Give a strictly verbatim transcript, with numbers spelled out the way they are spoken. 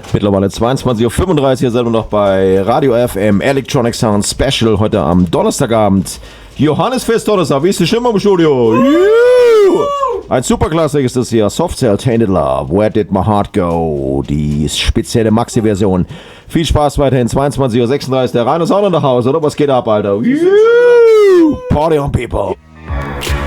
Mittlerweile zweiundzwanzig Uhr fünfunddreißig, hier sind wir noch bei Radio F M Electronic Sound Special, heute am Donnerstagabend. Johannesfest Donnerstag, wie ist die Stimmung im Studio? Juhu! Ein Superklassik ist das hier, Soft Cell Tainted Love, Where Did My Heart Go? Die spezielle Maxi-Version. Viel Spaß weiterhin, zweiundzwanzig Uhr sechsunddreißig, der Rein ist auch noch nach Hause, oder? Was geht ab, Alter? Juhu! Party on, people!